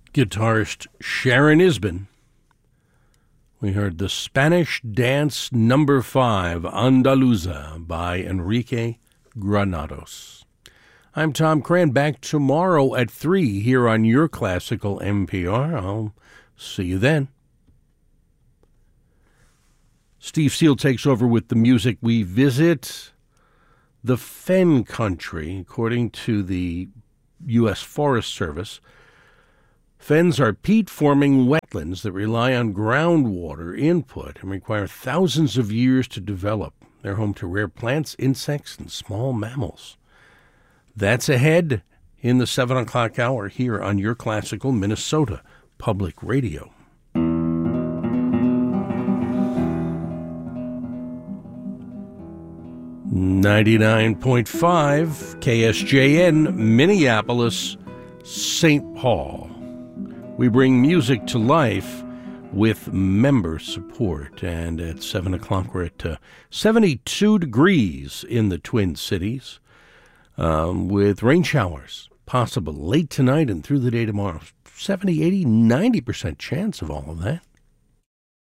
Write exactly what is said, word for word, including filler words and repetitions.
Guitarist Sharon Isbin. We heard the Spanish Dance Number Five, Andaluza, by Enrique Granados. I'm Tom Cran, back tomorrow at three here on Your Classical N P R. I'll see you then. Steve Seal takes over with the music. We visit the Fen Country, according to the U S Forest Service. Fens are peat-forming wetlands that rely on groundwater input and require thousands of years to develop. They're home to rare plants, insects, and small mammals. That's ahead in the seven o'clock hour here on Your Classical Minnesota Public Radio. ninety-nine point five K S J N, Minneapolis, Saint Paul. We bring music to life with member support. And at seven o'clock, we're at uh, seventy-two degrees in the Twin Cities, um, with rain showers possible late tonight and through the day tomorrow. seventy, eighty, ninety percent chance of all of that.